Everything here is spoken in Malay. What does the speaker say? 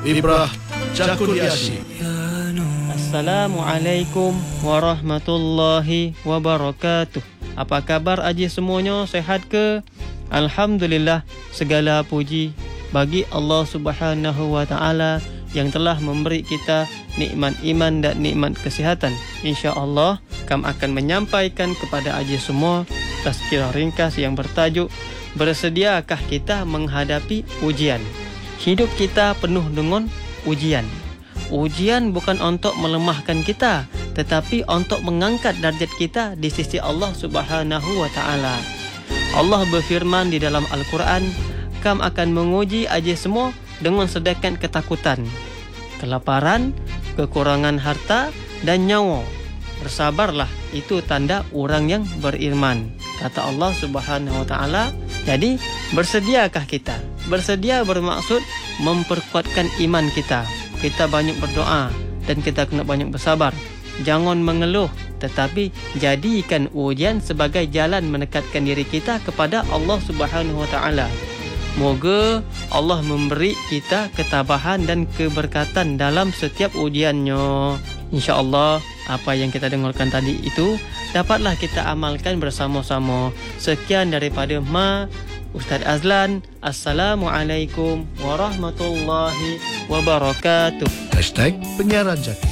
Ibrah Jakuliashi. Assalamualaikum warahmatullahi wabarakatuh. Apa khabar aji semuanya? Sehat ke? Alhamdulillah, segala puji bagi Allah Subhanahu wa taala yang telah memberi kita nikmat iman dan nikmat kesihatan. Insya-Allah kami akan menyampaikan kepada aji semua tazkirah ringkas yang bertajuk bersediakah kita menghadapi ujian. Hidup kita penuh dengan ujian. Ujian bukan untuk melemahkan kita, tetapi untuk mengangkat darjat kita di sisi Allah Subhanahu wa taala. Allah berfirman di dalam Al-Quran, "Kami akan menguji aja semua dengan sedikit ketakutan, kelaparan, kekurangan harta dan nyawa. Bersabarlah, itu tanda orang yang beriman," kata Allah Subhanahu wa taala. Jadi, bersediakah kita? Bersedia bermaksud memperkuatkan iman kita. Kita banyak berdoa dan kita kena banyak bersabar. Jangan mengeluh, tetapi jadikan ujian sebagai jalan mendekatkan diri kita kepada Allah Subhanahu wa taala. Moga Allah memberi kita ketabahan dan keberkatan dalam setiap ujiannya. Insya-Allah apa yang kita dengarkan tadi itu dapatlah kita amalkan bersama-sama. Sekian daripada Ustaz Azlan. Assalamualaikum warahmatullahi wabarakatuh. #penyiaran Jakuliashi.